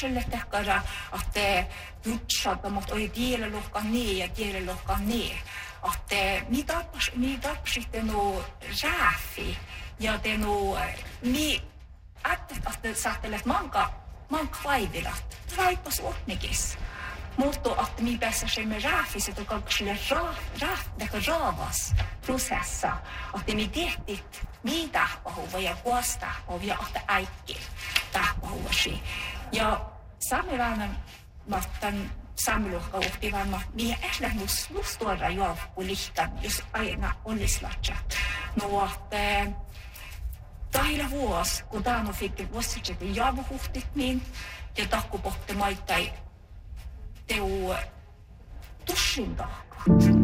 Sille tehkara, että jutsaat, mutta oi tiedä niin ja tiedä niin. Että mi tapsitte no rääfi ja te no mi että saattelet manka vaivilat. Raipas otnikis. Mutta että mi pääsemme rääfiset och kanske raavas prosessa. Että mi tehtit mi tahpahuva ja kuostahpahuva että äikki tahpahuvasi. Ja saamelainen tämän sameluokka oppivan mihin äsken tuoda joukku lihtan, jos aina olisi latsat. No, että tahilla vuosi, kun Taano fikki vuosittain jaavuhuhtit niin, ja takkupohti maittai teu tussin tahka.